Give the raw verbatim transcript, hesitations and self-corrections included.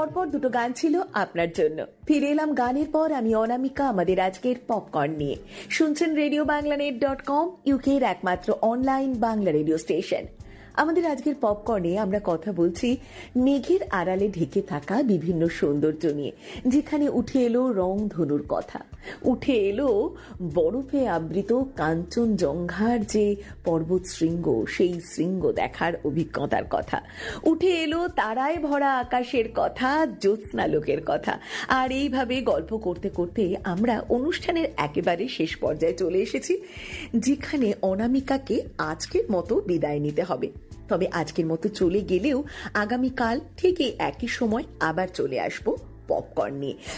পরপর দুটো গান ছিল আপনার জন্য। ফিরে এলাম গানের পর, আমি অনামিকা, আমাদের আজকের পপকর্ন নিয়ে। শুনছেন radio Bangla net dot com, ইউকের একমাত্র অনলাইন বাংলা রেডিও স্টেশন। আমাদের আজকের পপকর্নে আমরা কথা বলছি মেঘের আড়ালে ঢেকে থাকা বিভিন্ন সৌন্দর্য নিয়ে, যেখানে উঠে এলো রংধনুর কথা, উঠে এলো বরফে আবৃত কাঞ্চনজঙ্ঘার যে পর্বত শৃঙ্গ, সেই শৃঙ্গ দেখার অভিজ্ঞতার কথা, উঠে এলো তারায় ভরা আকাশের কথা, জ্যোৎস্নালোকের কথা। আর এইভাবে গল্প করতে করতে আমরা অনুষ্ঠানের একেবারে শেষ পর্যায়ে চলে এসেছি, যেখানে অনামিকাকে আজকের মতো বিদায় নিতে হবে। তবে আজকের মতো চলে গেলেও আগামীকাল ঠিক একই সময় আবার চলে আসবো পপকর্ন নিয়ে।